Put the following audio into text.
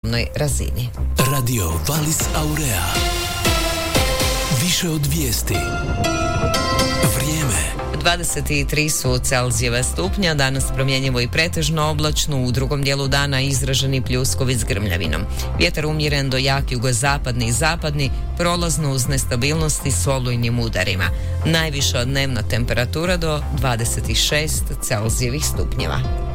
razini. Radio Valis Aurea. Više od vijesti. Vrijeme. 23 su Celzijeva stupnja, danas promjenjivo i pretežno oblačno, u drugom dijelu dana izraženi pljuskovi s grmljavinom. Vjetar umjeren do jak jugozapadni i zapadni, prolazno uz nestabilnosti s olujnim udarima. Najviša dnevna temperatura do 26 Celzijevih stupnjeva.